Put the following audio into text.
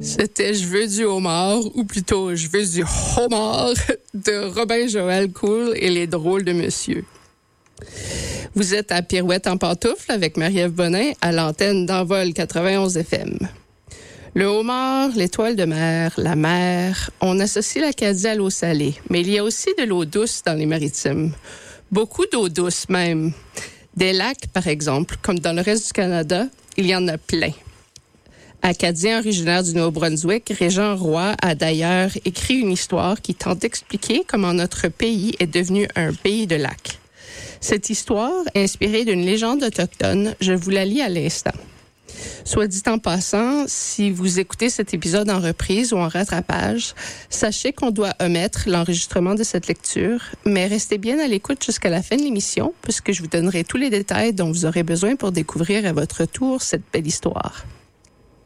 C'était Je veux du homard, ou plutôt Je veux du homard, de Robin Joël Cool et les drôles de monsieur. Vous êtes à Pirouette en pantoufle avec Marie-Ève Bonin à l'antenne d'Envol 91 FM. Le homard, l'étoile de mer, la mer, on associe l'Acadie à l'eau salée, mais il y a aussi de l'eau douce dans les maritimes. Beaucoup d'eau douce même. Des lacs, par exemple, comme dans le reste du Canada, il y en a plein. Acadien originaire du Nouveau-Brunswick, Régent Roy a d'ailleurs écrit une histoire qui tente d'expliquer comment notre pays est devenu un pays de lacs. Cette histoire, inspirée d'une légende autochtone, je vous la lis à l'instant. Soit dit en passant, si vous écoutez cet épisode en reprise ou en rattrapage, sachez qu'on doit omettre l'enregistrement de cette lecture, mais restez bien à l'écoute jusqu'à la fin de l'émission, puisque je vous donnerai tous les détails dont vous aurez besoin pour découvrir à votre tour cette belle histoire.